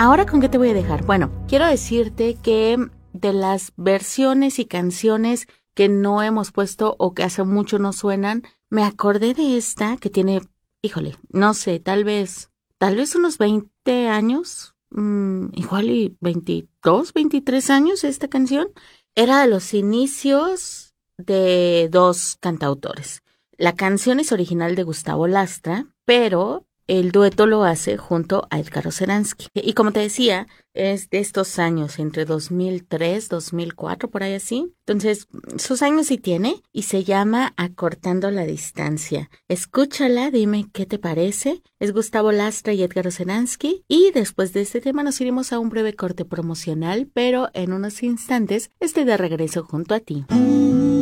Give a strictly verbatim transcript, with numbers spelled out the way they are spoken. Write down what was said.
¿Ahora con qué te voy a dejar? Bueno, quiero decirte que de las versiones y canciones que no hemos puesto o que hace mucho no suenan, me acordé de esta que tiene, híjole, no sé, tal vez, tal vez unos veinte años, mmm, igual y veintidós, veintitrés años esta canción. Era de los inicios de dos cantautores. La canción es original de Gustavo Lastra, pero el dueto lo hace junto a Edgar Oceransky. Y como te decía, es de estos años, entre dos mil tres, dos mil cuatro, por ahí así. Entonces, sus años sí tiene y se llama Acortando la Distancia. Escúchala, dime qué te parece. Es Gustavo Lastra y Edgar Oceransky. Y después de este tema nos iremos a un breve corte promocional, pero en unos instantes estoy de regreso junto a ti.